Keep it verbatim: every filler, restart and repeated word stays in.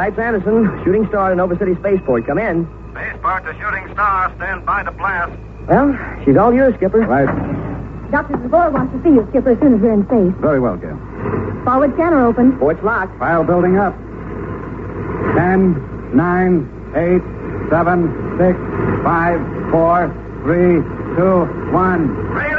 Pipes Anderson, Shooting Star to Nova City Spaceport. Come in. Spaceport to Shooting Star. Stand by to blast. Well, she's all yours, Skipper. Right. Doctor DeVore wants to see you, Skipper, as soon as we're in space. Very well, Gail. Forward scanner open. Port's locked. File building up. Ten, nine, eight, seven, six, five, four, three, two, one. Rail